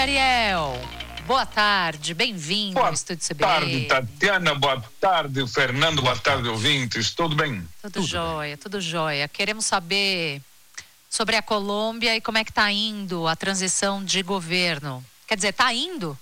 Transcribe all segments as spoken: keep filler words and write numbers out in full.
Ariel. Boa tarde, bem-vindo ao Estúdio C B. Boa tarde, Tatiana, boa tarde, Fernando, boa tarde, ouvintes, tudo bem? Tudo, Tudo jóia, tudo jóia. Queremos saber sobre a Colômbia e como é que está indo a transição de governo. Quer dizer, está indo?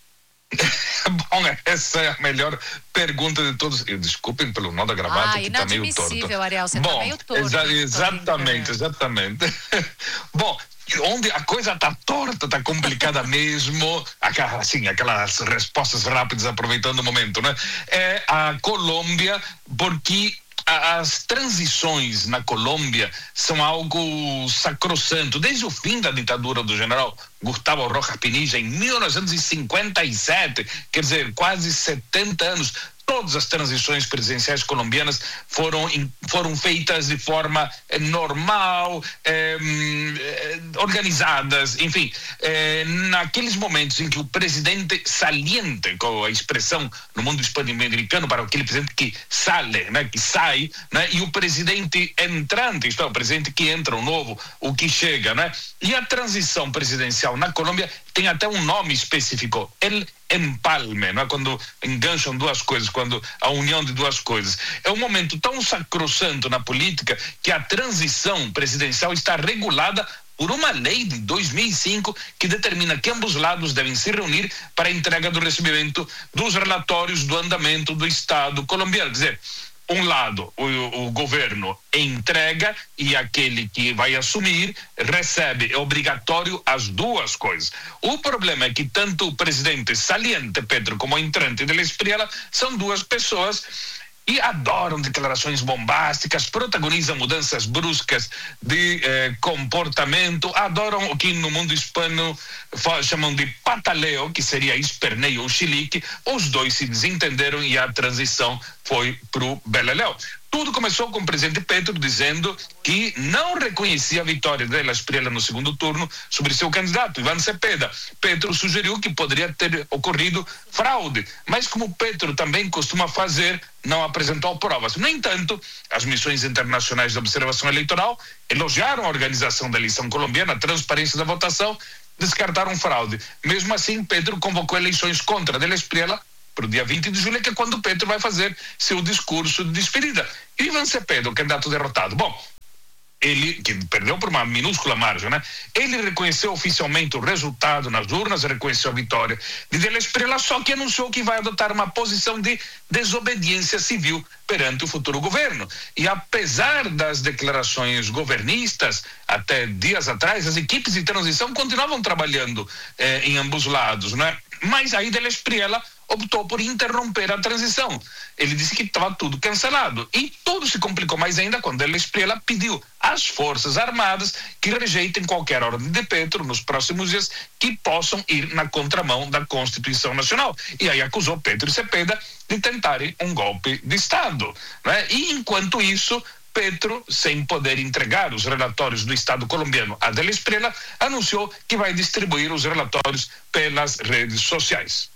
Bom, essa é a melhor pergunta de todos. Desculpem pelo nó da gravata, ah, que está meio torto. inadmissível, Ariel, você Bom, está meio torto. Exa exatamente, exatamente. Bom, onde a coisa está torta, está complicada mesmo, aquela, assim, aquelas respostas rápidas aproveitando o momento, né? É a Colômbia, porque as transições na Colômbia são algo sacrossanto. Desde o fim da ditadura do general Gustavo Rojas Pinilla, em mil novecentos e cinquenta e sete, quer dizer, quase setenta anos, todas as transições presidenciais colombianas foram, foram feitas de forma eh, normal, eh, eh, organizadas, enfim, eh, naqueles momentos em que o presidente saliente, com a expressão no mundo hispano-americano para aquele presidente que sale, né, que sai, né, e o presidente entrante, isto é, o presidente que entra, o novo, o que chega, né, e a transição presidencial na Colômbia tem até um nome específico, el empalme, não é? Quando engancham duas coisas, quando a união de duas coisas. É um momento tão sacrossanto na política que a transição presidencial está regulada por uma lei de dois mil e cinco que determina que ambos lados devem se reunir para a entrega do recebimento dos relatórios do andamento do Estado colombiano. Quer dizer, um lado, o, o governo entrega e aquele que vai assumir recebe. É obrigatório as duas coisas. O problema é que tanto o presidente saliente, Petro, como o entrante de Espriella são duas pessoas e adoram declarações bombásticas, protagonizam mudanças bruscas de eh, comportamento, adoram o que no mundo hispano chamam de pataleo, que seria esperneio ou chilique. Os dois se desentenderam e a transição foi pro beleléu. Tudo começou com o presidente Petro dizendo que não reconhecia a vitória de Espriella no segundo turno sobre seu candidato, Iván Cepeda. Petro sugeriu que poderia ter ocorrido fraude, mas como Petro também costuma fazer, não apresentou provas. No entanto, as missões internacionais de observação eleitoral elogiaram a organização da eleição colombiana, a transparência da votação, descartaram fraude. Mesmo assim, Petro convocou eleições contra de Espriella para o dia vinte de julho, que é quando o Petro vai fazer seu discurso de despedida. E Iván Cepeda, o candidato derrotado, bom, ele, que perdeu por uma minúscula margem, né? Ele reconheceu oficialmente o resultado nas urnas, reconheceu a vitória de De Espriella, só que anunciou que vai adotar uma posição de desobediência civil perante o futuro governo. E apesar das declarações governistas, até dias atrás, as equipes de transição continuavam trabalhando eh, em ambos lados, né? Mas aí De Espriella optou por interromper a transição. Ele disse que estava tudo cancelado. E tudo se complicou mais ainda quando De Espriella pediu às Forças Armadas que rejeitem qualquer ordem de Petro nos próximos dias que possam ir na contramão da Constituição Nacional. E aí acusou Petro e Cepeda de tentarem um golpe de Estado, né? E enquanto isso, Petro, sem poder entregar os relatórios do Estado colombiano a De Espriella, anunciou que vai distribuir os relatórios pelas redes sociais.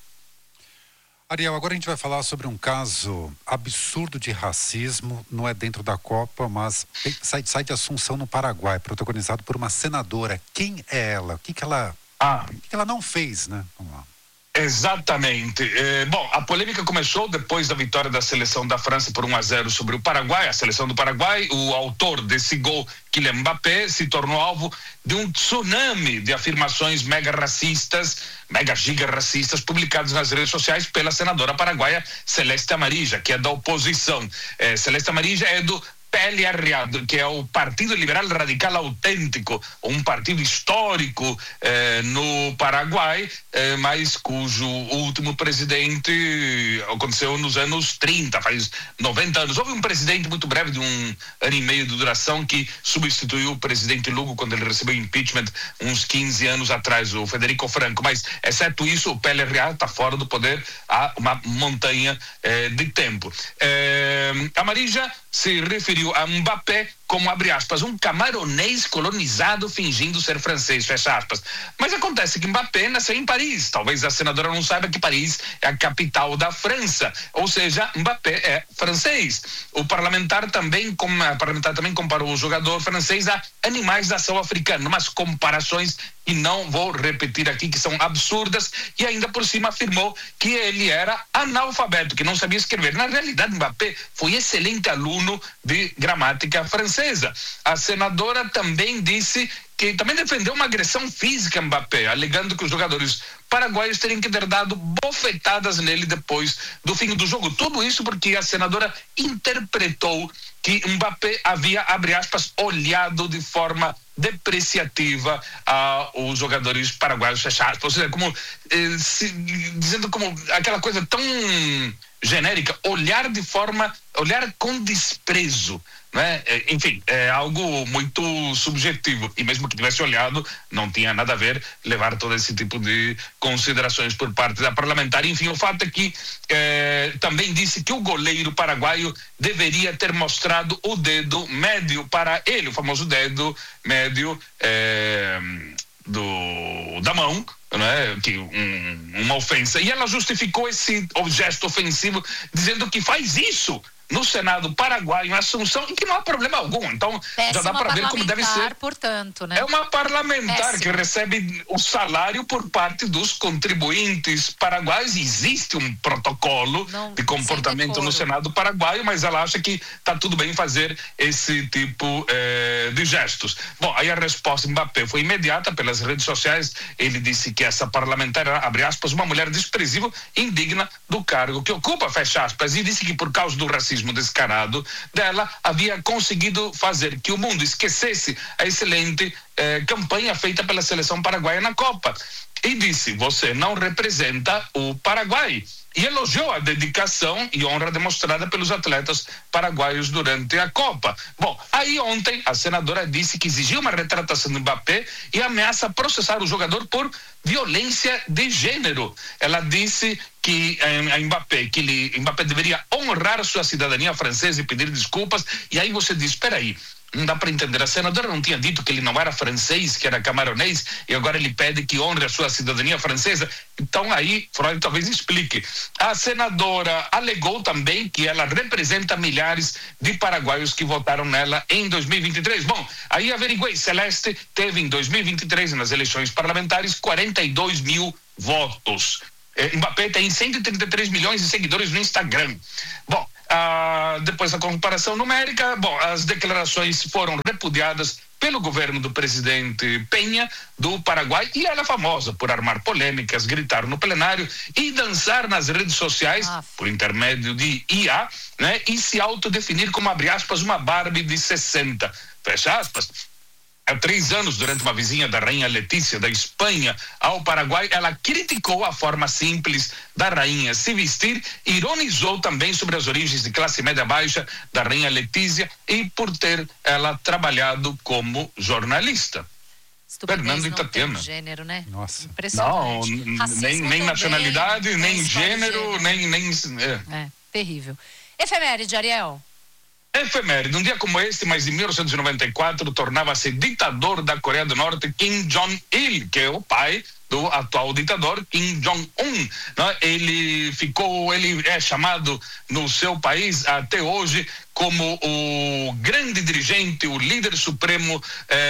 Ariel, agora a gente vai falar sobre um caso absurdo de racismo, não é dentro da Copa, mas sai, sai de Assunção, no Paraguai, protagonizado por uma senadora. Quem é ela? O que que ela, ah. o que que ela não fez, né? Vamos lá. Exatamente. Eh, bom, a polêmica começou depois da vitória da seleção da França por um a zero sobre o Paraguai. A seleção do Paraguai, o autor desse gol, Kylian Mbappé, se tornou alvo de um tsunami de afirmações mega racistas, mega giga racistas, publicadas nas redes sociais pela senadora paraguaia Celeste Amarilla, que é da oposição. Eh, Celeste Amarilla é do P L R A, que é o Partido Liberal Radical Autêntico, um partido histórico eh, no Paraguai, eh, mas cujo último presidente aconteceu nos anos trinta, faz noventa anos. Houve um presidente muito breve, de um ano e meio de duração, que substituiu o presidente Lugo quando ele recebeu impeachment uns quinze anos atrás, o Federico Franco. Mas, exceto isso, o P L R A está fora do poder há uma montanha eh, de tempo. Eh, Amarilla se referiu a Mbappé como, abre aspas, um camaronês colonizado fingindo ser francês, fecha aspas. Mas acontece que Mbappé nasceu em Paris. Talvez a senadora não saiba que Paris é a capital da França. Ou seja, Mbappé é francês. O parlamentar também, como, a parlamentar também comparou o jogador francês a animais da selva africana, umas comparações que não vou repetir aqui, que são absurdas, e ainda por cima afirmou que ele era analfabeto, que não sabia escrever. Na realidade, Mbappé foi excelente aluno de gramática francesa. A senadora também disse que também defendeu uma agressão física a Mbappé, alegando que os jogadores paraguaios teriam que ter dado bofetadas nele depois do fim do jogo. Tudo isso porque a senadora interpretou que Mbappé havia, abre aspas, olhado de forma depreciativa aos jogadores paraguaios, fecha aspas. Ou seja, como, eh, se, dizendo como aquela coisa tão genérica, olhar de forma, olhar com desprezo. Né? Enfim, é algo muito subjetivo, e mesmo que tivesse olhado, não tinha nada a ver levar todo esse tipo de considerações por parte da parlamentar. Enfim, o fato é que é, também disse que o goleiro paraguaio deveria ter mostrado o dedo médio para ele, o famoso dedo médio é, do, da mão, né? Que um, uma ofensa, e ela justificou esse gesto ofensivo dizendo que faz isso no Senado paraguaio, em Assunção, e que não há problema algum. Então, péssima já dá para ver como deve ser. Portanto, né? É uma parlamentar péssima. Que recebe o salário por parte dos contribuintes paraguaios. Existe um protocolo não, de comportamento no Senado paraguaio, mas ela acha que está tudo bem fazer esse tipo eh, de gestos. Bom, aí a resposta de Mbappé foi imediata pelas redes sociais. Ele disse que essa parlamentar era, abre aspas, uma mulher desprezível, indigna do cargo que ocupa, fecha aspas, e disse que por causa do racismo descarado dela, havia conseguido fazer que o mundo esquecesse a excelente eh, campanha feita pela seleção paraguaia na Copa. E disse, você não representa o Paraguai. E elogiou a dedicação e honra demonstrada pelos atletas paraguaios durante a Copa. Bom, aí ontem a senadora disse que exigiu uma retratação do Mbappé e ameaça processar o jogador por violência de gênero. Ela disse que eh, a Mbappé, que ele, Mbappé deveria honrar sua cidadania francesa e pedir desculpas. E aí você diz, espera aí, não dá para entender. A senadora não tinha dito que ele não era francês, que era camaronês, e agora ele pede que honre a sua cidadania francesa? Então aí Freud talvez explique. A senadora alegou também que ela representa milhares de paraguaios que votaram nela em dois mil e vinte e três. Bom, aí averiguei, Celeste teve em dois mil e vinte e três, nas eleições parlamentares, quarenta e dois mil votos. Eh, Mbappé tem cento e trinta e três milhões de seguidores no Instagram. Bom, Ah, depois da comparação numérica, bom, as declarações foram repudiadas pelo governo do presidente Penha, do Paraguai, e ela é famosa por armar polêmicas, gritar no plenário e dançar nas redes sociais, ah. por intermédio de I A, né, e se autodefinir como, abre aspas, uma Barbie de sessenta, fecha aspas. Há três anos, durante uma visita da rainha Letícia da Espanha ao Paraguai, ela criticou a forma simples da rainha se vestir, ironizou também sobre as origens de classe média baixa da rainha Letícia e por ter ela trabalhado como jornalista. Fernando Itapema. Gênero, né? Nossa. Impressionante. Não, nem, nem nacionalidade, nem, nem gênero, nem... nem é. é, terrível. Efeméride, Ariel. Efeméride, um dia como este, mas em mil novecentos e noventa e quatro, tornava-se ditador da Coreia do Norte Kim Jong-il, que é o pai do atual ditador Kim Jong-un. Né? Ele ficou, ele é chamado no seu país até hoje como o grande dirigente, o líder supremo,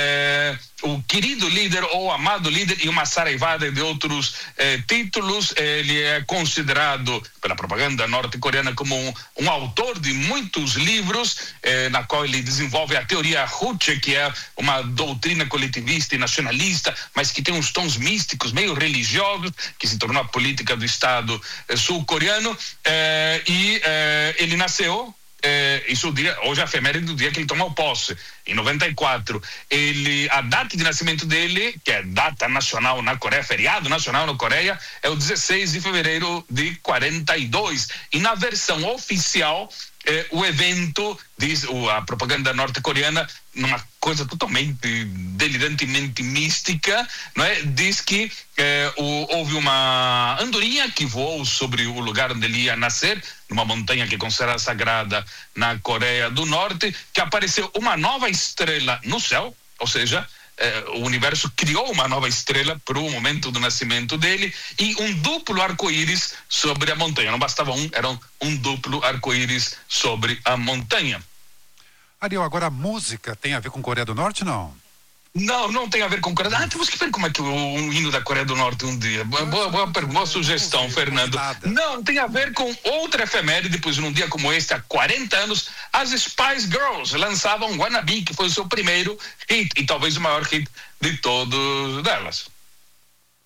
eh, o querido líder ou amado líder, e uma saraivada de outros eh, títulos. Ele é considerado pela propaganda norte-coreana como um, um autor de muitos livros, eh, na qual ele desenvolve a teoria Juche, que é uma doutrina coletivista e nacionalista, mas que tem uns tons místicos, meio religiosos, que se tornou a política do Estado eh, sul-coreano, eh, e eh, ele nasceu É, isso dia, hoje é a efeméride do dia que ele tomou posse, em noventa e quatro. Ele, a data de nascimento dele, que é data nacional na Coreia, feriado nacional na Coreia, é o dezesseis de fevereiro de quarenta e dois. E na versão oficial, eh, o evento, diz a propaganda norte-coreana, numa coisa totalmente delirantemente mística, não é? Diz que eh, o, houve uma andorinha que voou sobre o lugar onde ele ia nascer, numa montanha que é considerada sagrada na Coreia do Norte, que apareceu uma nova estrela no céu, ou seja, eh, o universo criou uma nova estrela para o momento do nascimento dele, e um duplo arco-íris sobre a montanha. Não bastava um, era um, um duplo arco-íris sobre a montanha. Ariel, agora a música tem a ver com Coreia do Norte, não? Não, não tem a ver com Coreia. Ah, temos que ver como é que o, o hino da Coreia do Norte um dia. Boa, boa, boa, boa sugestão, Fernando. Não, tem a ver com outra efeméride, pois num dia como este, há quarenta anos, as Spice Girls lançavam Wannabe, que foi o seu primeiro hit, e talvez o maior hit de todos delas.